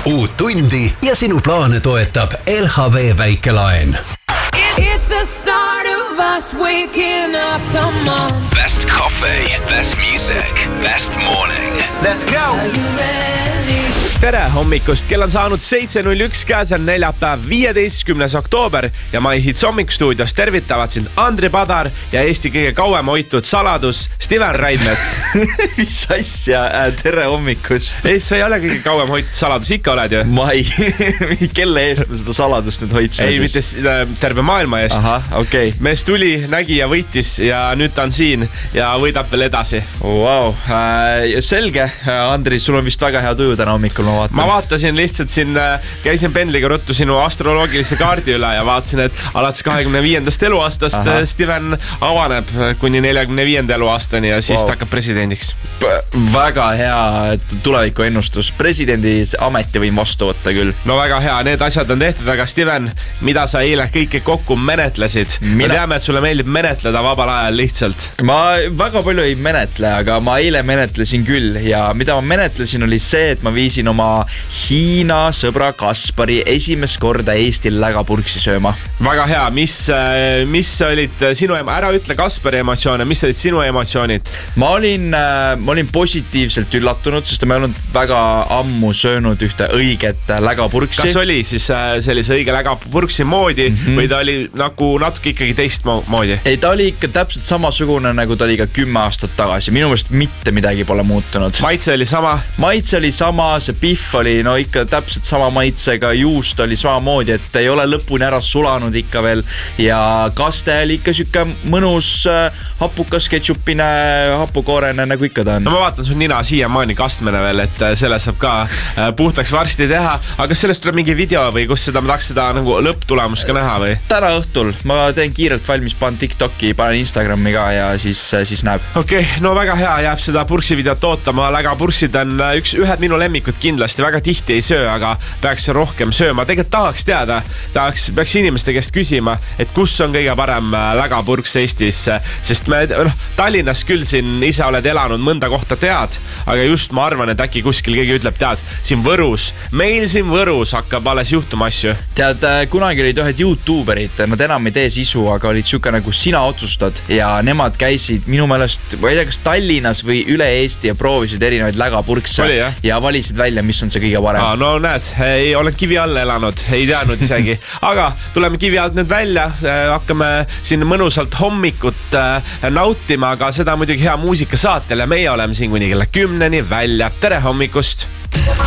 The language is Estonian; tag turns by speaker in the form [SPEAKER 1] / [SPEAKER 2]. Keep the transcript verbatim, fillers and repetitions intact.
[SPEAKER 1] uut tundi ja sinu plaane toetab L H V väikelaen.
[SPEAKER 2] It's the start of us waking up, come on.
[SPEAKER 1] Best coffee, best music, best morning.
[SPEAKER 3] Let's go!
[SPEAKER 2] Are you ready?
[SPEAKER 4] Tere hommikust, kell on saanud seitse null üks, käes on neljapäev viieteistkümnes oktoober ja My Hits hommikustuudios tervitavad sind Andri Padar ja Eesti kõige kauem hoitud saladus Steven Raidmets.
[SPEAKER 3] Mis asja? Tere hommikust.
[SPEAKER 4] Ei, sa ei ole kõige kauem hoitud saladus, ikka oled ju?
[SPEAKER 3] Ma ei, kelle eest me seda saladust nüüd hoidsime?
[SPEAKER 4] Ei, mitte terve maailma eest.
[SPEAKER 3] Aha, okei. Okay.
[SPEAKER 4] Mees tuli, nägi ja võitis ja nüüd ta on siin ja võidab veel edasi.
[SPEAKER 3] Wow, äh, selge. Andri, sul on vist väga hea tuju täna hommikul. Ma, vaatan.
[SPEAKER 4] ma vaatasin lihtsalt siin, käisin pendliga ruttu sinu astroloogilise kaardi üle ja vaatasin, et alates kahekümne viiendast eluaastast Aha. Steven avaneb kuni neljakümne viienda eluaastani ja siis wow. ta hakkab presidendiks.
[SPEAKER 3] Väga hea tuleviku ennustus. Presidendi ameti võin vastu võtta küll.
[SPEAKER 4] No väga hea, need asjad on tehtud, aga Steven, mida sa eile kõike kokku menetlesid? Mina... Me teame, et sulle meeldib menetleda vabal ajal lihtsalt.
[SPEAKER 3] Ma väga palju ei menetle, aga ma eile menetlesin küll ja mida ma menetlesin oli see, et ma viisin oma Hiina sõbra Kaspari esimest korda Eestil lägapurksi sööma.
[SPEAKER 4] Väga hea, mis, mis olid sinu, ära ütle Kaspari emotsioone, mis olid sinu emotsioonid?
[SPEAKER 3] Ma olin, ma olin positiivselt üllatunud, sest ma ei olnud väga ammu söönud ühte õiget lägapurksi.
[SPEAKER 4] Kas oli siis sellise õige lägapurksi moodi mm -hmm. või ta oli nagu natuke ikkagi teist moodi?
[SPEAKER 3] Ei, ta oli ikka täpselt samasugune, nagu ta oli ka kümme aastat tagasi. Minu meelest mitte midagi pole muutunud.
[SPEAKER 4] Maitse oli sama?
[SPEAKER 3] Maitse oli sama, see pihv oli no ikka täpselt sama maitsega, juust oli samamoodi, et ei ole lõpuni ära sulanud ikka veel ja kaste oli ikka sükke mõnus hapukas, ketšupine, hapukoorene, nagu ikka ta on.
[SPEAKER 4] No ma vaatan sun nina siiamaani kastmene veel, et selle saab ka puhtaks varsti teha, aga kas sellest tuleb mingi video või kus seda ma tahaks seda nagu lõpptulemust ka näha või?
[SPEAKER 3] Täna õhtul, ma teen kiirelt valmis, panen TikToki, panen Instagrami ka ja siis, siis näeb.
[SPEAKER 4] Okei, okay, no väga hea, jääb seda purksi videot ootama, lägapurksid on üks, ühed minu lemmikud kindlasti, väga tihti ei söö, aga peaks rohkem sööma. Tegelikult tahaks teada, tahaks, peaks inimeste käest küsima, et kus on kõige parem lägapurks Eestis, sest me, noh, Tallinnas küll siin ise oled elanud, mõnda kohta tead, aga just ma arvan, et äkki kuskil keegi ütleb, tead, siin Võrus, meil siin Võrus hakkab alles juhtuma asju.
[SPEAKER 3] Tead, kunagi olid ühed YouTuberid, nad enam ei tee sisu, aga olid siuke nagu sina otsustad ja nemad käisid minu meelest, ma ei tea, kas Tallinnas või üle Eesti ja proovisid erinevaid lägapurkse
[SPEAKER 4] oli,
[SPEAKER 3] ja valisid välja, mis on see kõige parem.
[SPEAKER 4] Aa, no näed, ei ole kivi all elanud, ei teadnud isegi, aga tuleme kivi alt nüüd välja, hakkame siin mõnusalt hommikut nautima, aga seda muidugi hea muusika saatel ja meie oleme siin kuni kella kümneni välja. Tere hommikust!